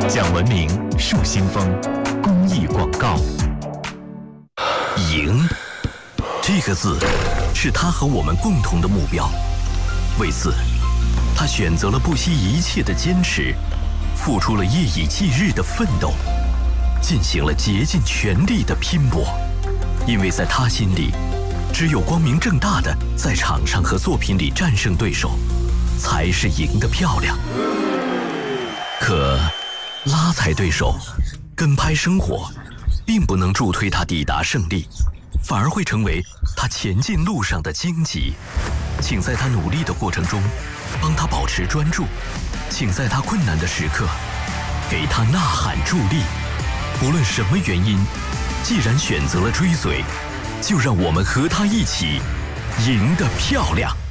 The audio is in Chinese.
讲文明树新风，公益广告。 赢这个字是他和我们共同的目标，为此他选择了不惜一切的坚持，付出了夜以继日的奋斗，进行了竭尽全力的拼搏。因为在他心里，只有光明正大的在场上和作品里战胜对手，才是赢得漂亮。可拉踩对手，跟拍生活，并不能助推他抵达胜利，反而会成为他前进路上的荆棘。请在他努力的过程中，帮他保持专注；请在他困难的时刻，给他呐喊助力。不论什么原因，既然选择了追随，就让我们和他一起赢得漂亮。